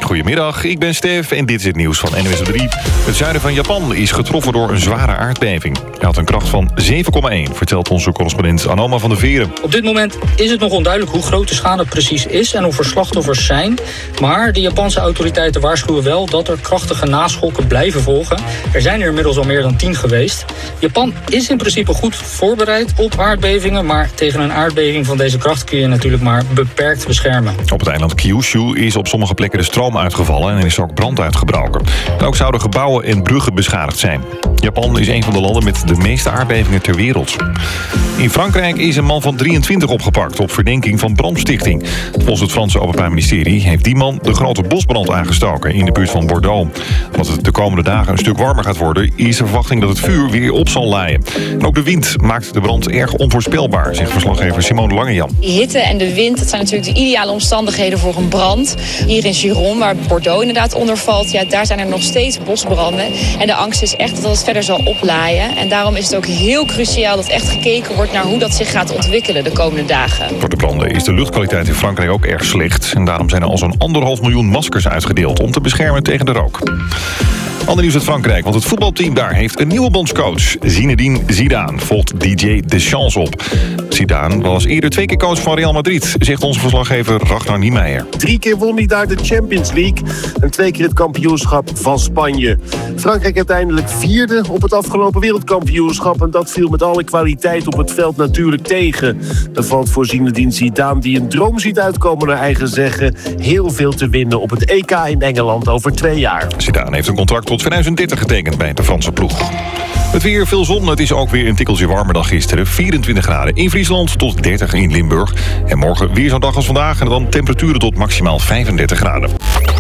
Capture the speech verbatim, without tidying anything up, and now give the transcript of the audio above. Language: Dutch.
Goedemiddag, ik ben Stef en dit is het nieuws van N O S op drie. Het zuiden van Japan is getroffen door een zware aardbeving. Hij had een kracht van zeven komma één, vertelt onze correspondent Anoma van der Veren. Op dit moment is het nog onduidelijk hoe groot de schade precies is en of er slachtoffers zijn. Maar de Japanse autoriteiten waarschuwen wel dat er krachtige naschokken blijven volgen. Er zijn er inmiddels al meer dan tien geweest. Japan is in principe goed voorbereid op aardbevingen, maar tegen een aardbeving van deze kracht kun je natuurlijk maar beperkt beschermen. Op het eiland Kyushu is op sommige plekken de stroom uitgevallen en er is ook brand uitgebroken. En ook zouden gebouwen en bruggen beschadigd zijn. Japan is een van de landen met de meeste aardbevingen ter wereld. In Frankrijk is een man van drieëntwintig opgepakt op verdenking van brandstichting. Volgens het Franse Openbaar Ministerie heeft die man de grote bosbrand aangestoken in de buurt van Bordeaux. Omdat het de komende dagen een stuk warmer gaat worden, is de verwachting dat het vuur weer op zal laaien. En ook de wind maakt de brand erg onvoorspelbaar, zegt verslaggever Simone Langejan. Die hitte en de wind, dat zijn natuurlijk de ideale omstandigheden voor een brand. Hier in Gironde, waar Bordeaux inderdaad onder valt, ja, daar zijn er nog steeds bosbranden. En de angst is echt dat het verder zal oplaaien. En daarom is het ook heel cruciaal dat echt gekeken wordt naar hoe dat zich gaat ontwikkelen de komende dagen. Door de branden is de luchtkwaliteit in Frankrijk ook erg slecht. En daarom zijn er al zo'n anderhalf miljoen maskers uitgedeeld om te beschermen tegen de rook. Ander nieuws uit Frankrijk, want het voetbalteam daar heeft een nieuwe bondscoach. Zinedine Zidane volgt D J Deschamps op. Zidane was eerder twee keer coach van Real Madrid, zegt onze verslaggever Ragnar Niemeyer. Drie keer won hij daar de Champions League en twee keer het kampioenschap van Spanje. Frankrijk uiteindelijk vierde op het afgelopen wereldkampioenschap en dat viel met alle kwaliteit op het veld natuurlijk tegen. Er valt voor Zinedine Zidane, die een droom ziet uitkomen naar eigen zeggen, heel veel te winnen op het E K in Engeland over twee jaar. Zidane heeft een contract tot tweeduizend dertig getekend bij de Franse ploeg. Het weer, veel zon. Het is ook weer een tikkeltje warmer dan gisteren. vierentwintig graden in Friesland tot dertig in Limburg. En morgen weer zo'n dag als vandaag en dan temperaturen tot maximaal vijfendertig graden.